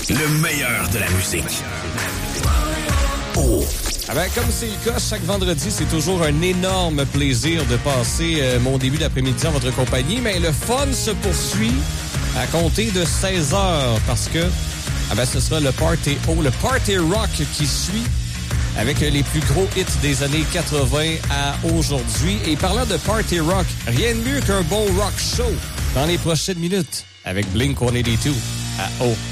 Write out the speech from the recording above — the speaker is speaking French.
Le meilleur de la musique. Oh. Ah ben, comme c'est le cas, chaque vendredi, c'est toujours un énorme plaisir de passer mon début d'après-midi en votre compagnie. Mais le fun se poursuit à compter de 16 heures parce que ce sera le Party le Party Rock qui suit avec les plus gros hits des années 80 à aujourd'hui. Et parlant de Party Rock, rien de mieux qu'un bon rock show dans les prochaines minutes avec Blink-182 à O.